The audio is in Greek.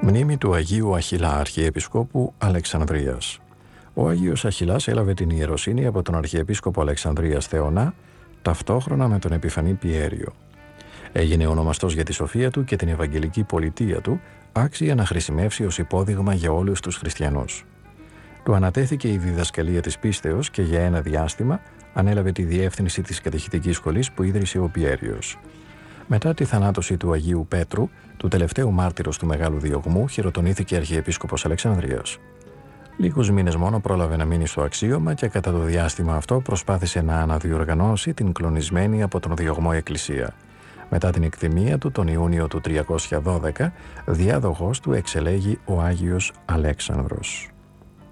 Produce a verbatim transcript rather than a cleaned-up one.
Μνήμη του Αγίου Αχιλλά, Αρχιεπισκόπου Αλεξανδρίας. Ο Άγιος Αχιλλάς έλαβε την ιεροσύνη από τον Αρχιεπίσκοπο Αλεξανδρίας Θεωνά, ταυτόχρονα με τον Επιφανή Πιέριο. Έγινε ονομαστός για τη σοφία του και την ευαγγελική πολιτεία του, άξια να χρησιμεύσει ως υπόδειγμα για όλους τους χριστιανούς. Του ανατέθηκε η διδασκαλία της πίστεως και για ένα διάστημα ανέλαβε τη διεύθυνση της κατηχητικής σχολής που ίδρυσε ο Πιέριος. Μετά τη θανάτωση του Αγίου Πέτρου, του τελευταίου μάρτυρος του Μεγάλου Διωγμού, χειροτονήθηκε Αρχιεπίσκοπος Αλεξανδρίας. Λίγους μήνες μόνο πρόλαβε να μείνει στο αξίωμα και κατά το διάστημα αυτό προσπάθησε να αναδιοργανώσει την κλονισμένη από τον διωγμό Εκκλησία. Μετά την εκτιμία του τον Ιούνιο του τριακόσια δώδεκα, διάδοχος του εξελέγει ο Άγιος Αλέξανδρος.